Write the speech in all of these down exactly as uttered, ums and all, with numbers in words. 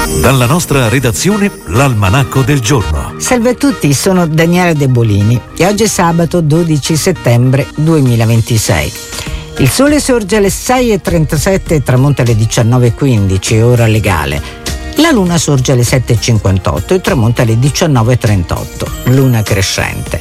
Dalla nostra redazione, l'Almanacco del giorno. Salve a tutti, sono Daniela De Bolini e oggi è sabato dodici settembre duemilaventisei. Il sole sorge alle sei e trentasette e tramonta alle diciannove e quindici, ora legale. La luna sorge alle sette e cinquantotto e tramonta alle diciannove e trentotto, luna crescente.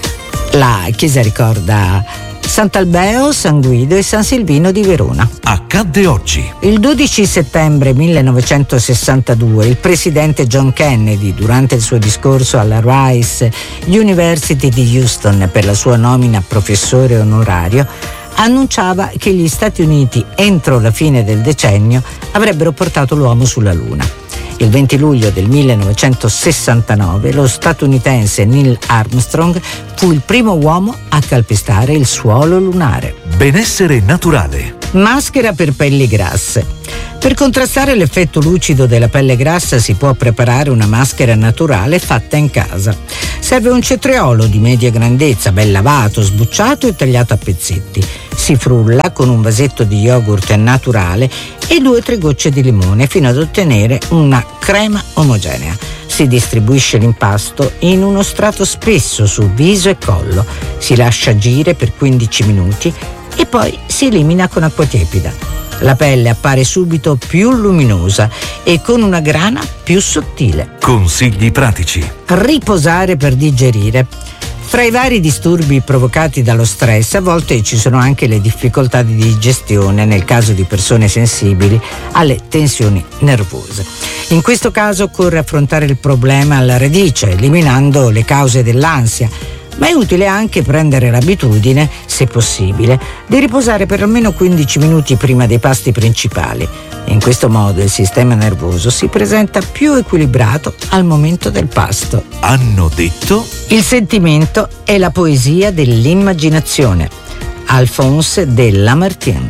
La chiesa ricorda Sant'Albeo, San Guido e San Silvino di Verona. Accadde oggi. Il dodici settembre millenovecentosessantadue il presidente John Kennedy, durante il suo discorso alla Rice University di Houston per la sua nomina a professore onorario, annunciava che gli Stati Uniti entro la fine del decennio avrebbero portato l'uomo sulla Luna. Il venti luglio del millenovecentosessantanove lo statunitense Neil Armstrong fu il primo uomo a calpestare il suolo lunare. Benessere naturale. Maschera per pelli grasse. Per contrastare l'effetto lucido della pelle grassa si può preparare una maschera naturale fatta in casa. Serve un cetriolo di media grandezza, ben lavato, sbucciato e tagliato a pezzetti. Si frulla con un vasetto di yogurt naturale e due o tre gocce di limone fino ad ottenere una crema omogenea. Si distribuisce l'impasto in uno strato spesso su viso e collo. Si lascia agire per quindici minuti e poi si elimina con acqua tiepida. La pelle appare subito più luminosa e con una grana più sottile. Consigli pratici. Riposare per digerire. Fra i vari disturbi provocati dallo stress, a volte ci sono anche le difficoltà di digestione nel caso di persone sensibili alle tensioni nervose. In questo caso occorre affrontare il problema alla radice, eliminando le cause dell'ansia. Ma è utile anche prendere l'abitudine, se possibile, di riposare per almeno quindici minuti prima dei pasti principali. In questo modo il sistema nervoso si presenta più equilibrato al momento del pasto. Hanno detto? Il sentimento è la poesia dell'immaginazione. Alphonse de Lamartine.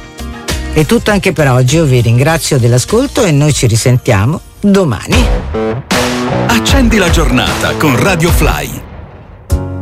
È tutto anche per oggi, io vi ringrazio dell'ascolto e noi ci risentiamo domani. Accendi la giornata con Radio Fly.